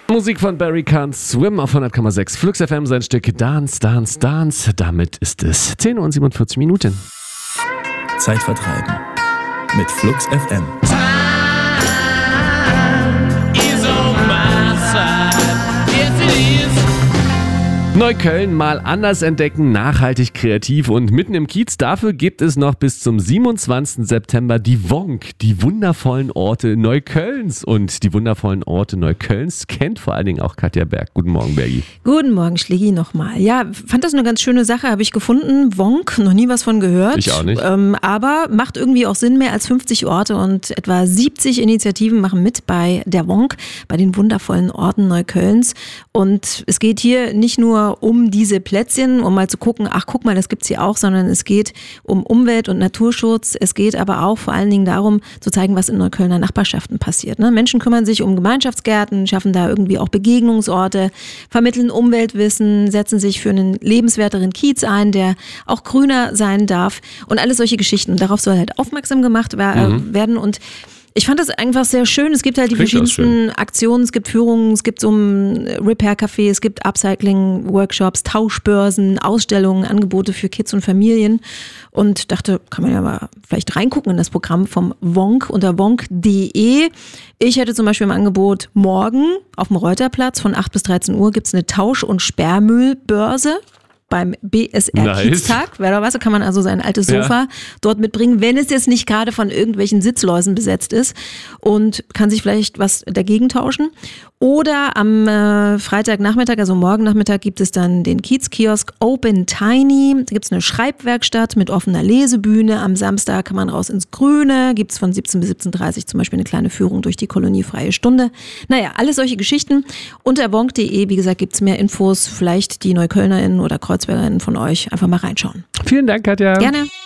Musik von Barry Kahns Swim auf 100,6 Flux FM, sein Stück Dance, Dance, Dance. Damit ist es 10 Uhr und 47 Minuten. Zeitvertreiben mit Flux FM. Neukölln mal anders entdecken, nachhaltig, kreativ und mitten im Kiez. Dafür gibt es noch bis zum 27. September die WONK, die wundervollen Orte Neuköllns. Und die wundervollen Orte Neuköllns kennt vor allen Dingen auch Katja Berg. Guten Morgen, Bergi. Guten Morgen, Schliggi nochmal. Ja, fand das eine ganz schöne Sache, habe ich gefunden. WONK, noch nie was von gehört. Ich auch nicht. Aber macht irgendwie auch Sinn, mehr als 50 Orte und etwa 70 Initiativen machen mit bei der WONK, bei den wundervollen Orten Neuköllns. Und es geht hier nicht nur um diese Plätzchen, um mal zu gucken, ach guck mal, das gibt's hier auch, sondern es geht um Umwelt- und Naturschutz. Es geht aber auch vor allen Dingen darum, zu zeigen, was in Neuköllner Nachbarschaften passiert. Ne? Menschen kümmern sich um Gemeinschaftsgärten, schaffen da irgendwie auch Begegnungsorte, vermitteln Umweltwissen, setzen sich für einen lebenswerteren Kiez ein, der auch grüner sein darf und alles solche Geschichten. Darauf soll halt aufmerksam gemacht werden und ich fand das einfach sehr schön. Es gibt halt die verschiedensten Aktionen, es gibt Führungen, es gibt so ein Repair-Café, es gibt Upcycling-Workshops, Tauschbörsen, Ausstellungen, Angebote für Kids und Familien. Und dachte, kann man ja mal vielleicht reingucken in das Programm vom WONK unter wonk.de. Ich hätte zum Beispiel im Angebot morgen auf dem Reuterplatz von 8 bis 13 Uhr gibt es eine Tausch- und Sperrmüllbörse. Beim BSR-Kieztag, wer da weiß, kann man also sein altes Sofa dort mitbringen, wenn es jetzt nicht gerade von irgendwelchen Sitzläusen besetzt ist und kann sich vielleicht was dagegen tauschen. Oder am Freitagnachmittag, also morgen Nachmittag, gibt es dann den Kiezkiosk Open Tiny. Da gibt es eine Schreibwerkstatt mit offener Lesebühne. Am Samstag kann man raus ins Grüne. Gibt es von 17 bis 17.30 Uhr zum Beispiel eine kleine Führung durch die Koloniefreie Stunde. Naja, alles solche Geschichten. Unter wonk.de, wie gesagt, gibt es mehr Infos. Vielleicht die NeuköllnerInnen oder KreuzbergerInnen von euch einfach mal reinschauen. Vielen Dank, Katja. Gerne.